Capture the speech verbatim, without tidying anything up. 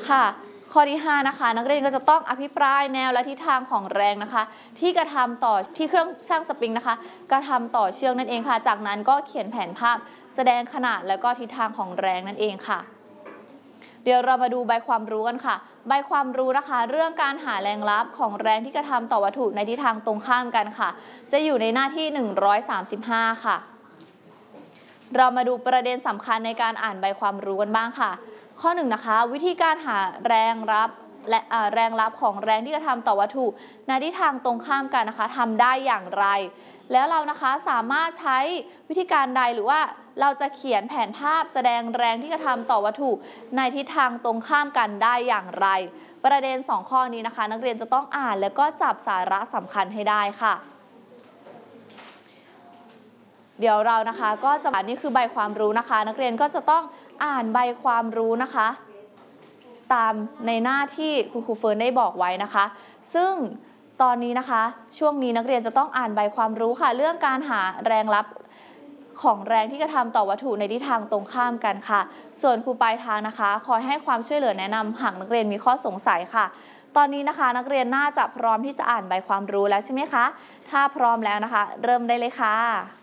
ค่ะข้อที่ห้านะคะนักเรียนก็จะต้องอภิปรายแนวและทิศทางของแรงนะคะที่กระทำต่อที่เครื่องสร้างสปริงนะคะกระทำต่อเชือกนั่นเองค่ะจากนั้นก็เขียนแผนภาพแสดงขนาดและก็ทิศทางของแรงนั่นเองค่ะเดี๋ยวเรามาดูใบความรู้กันค่ะใบความรู้นะคะเรื่องการหาแรงลับของแรงที่กระทำต่อวัตถุในทิศทางตรงข้ามกันค่ะจะอยู่ในหน้าที่หนึ่งร้อยสามสิบห้าค่ะเรามาดูประเด็นสำคัญในการอ่านใบความรู้กันบ้างค่ะข้อหนึ่งนะคะวิธีการหาแรงรับและแรงรับของแรงที่กระทำต่อวัตถุในทิศทางตรงข้ามกันนะคะทำได้อย่างไรแล้วเรานะคะสามารถใช้วิธีการใดหรือว่าเราจะเขียนแผนภาพแสดงแรงที่กระทำต่อวัตถุในทิศทางตรงข้ามกันได้อย่างไรประเด็นสองข้อนี้นะคะนักเรียนจะต้องอ่านแล้วก็จับสาระสำคัญให้ได้ค่ะเดี๋ยวเรานะคะก็จะนี่คือใบความรู้นะคะนักเรียนก็จะต้องอ่านใบความรู้นะคะตามในหน้าที่คุณครูเฟิร์นได้บอกไว้นะคะซึ่งตอนนี้นะคะช่วงนี้นักเรียนจะต้องอ่านใบความรู้ค่ะเรื่องการหาแรงรับของแรงที่กระทำต่อวัตถุในทิศทางตรงข้ามกันค่ะส่วนครูปลายทางนะคะคอยให้ความช่วยเหลือแนะนำหากนักเรียนมีข้อสงสัยค่ะตอนนี้นะคะนักเรียนน่าจะพร้อมที่จะอ่านใบความรู้แล้วใช่ไหมคะถ้าพร้อมแล้วนะคะเริ่มได้เลยค่ะ